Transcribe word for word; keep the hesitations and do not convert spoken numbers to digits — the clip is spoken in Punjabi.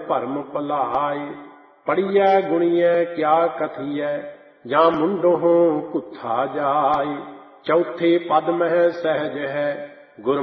ਭਰਮ ਭੁਲਾਏ। ਪੜੀਐ ਗੁਣੀਐ ਕਿਆ ਕਥੀਐ, ਜਾਂ ਮੁੰਡੋਂ ਕੁੱਥਾ ਜਾਏ। ਚੌਥੇ ਪਦ ਮਹਿ ਸਹਿਜ ਹੈ, ਗੁਰ